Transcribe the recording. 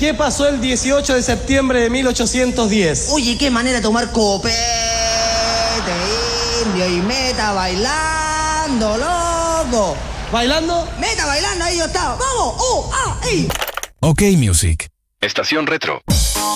¿Qué pasó el 18 de septiembre de 1810? Oye, qué manera de tomar copete, indio, y meta bailando, loco. ¿Bailando? Meta bailando, ahí yo estaba. ¡Vamos! ¡Ey! OK Music. Estación Retro.